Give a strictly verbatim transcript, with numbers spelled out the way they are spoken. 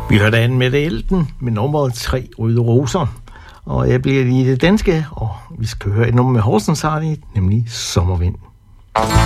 Vi hørte an med Elten med nummeret tre Røde Roser. Og jeg bliver lige det danske, og vi skal høre et nummer med Horsens Hardy, nemlig Sommervind.